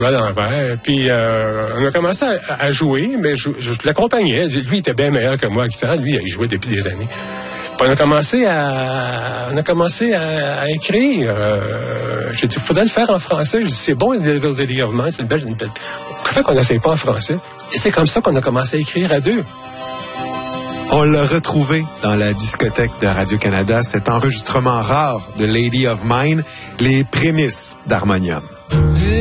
à l'envers. Puis on a commencé à jouer, mais je l'accompagnais. Lui, il était bien meilleur que moi à guitare. Lui, il jouait depuis des années. Puis on a commencé à écrire. J'ai dit, il faudrait le faire en français. J'ai dit, c'est bon, Devil Lady of Mine, c'est une belle. Pourquoi fait qu'on n'essaye pas en français? Et c'est comme ça qu'on a commencé à écrire à deux. On l'a retrouvé dans la discothèque de Radio-Canada, cet enregistrement rare de Lady of Mine, les prémices d'Harmonium.